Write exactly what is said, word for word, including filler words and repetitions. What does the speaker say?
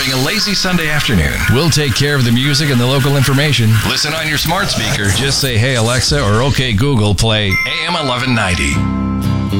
having a lazy Sunday afternoon? We'll take care of the music and the local information. Listen on your smart speaker. Just say, hey, Alexa, or okay, Google, play A M eleven ninety.